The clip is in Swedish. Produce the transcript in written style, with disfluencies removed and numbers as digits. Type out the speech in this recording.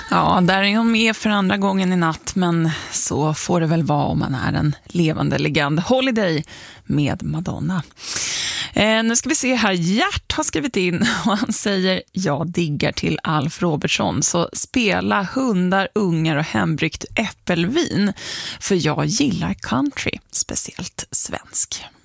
Ja, där är hon med för andra gången i natt, men så får det väl vara om man är en levande legend. Holiday med Madonna. Nu ska vi se här, Gert har skrivit in och han säger: jag diggar till Alf Robertson, så spela hundar, ungar och hembryggt äppelvin, för jag gillar country, speciellt svensk.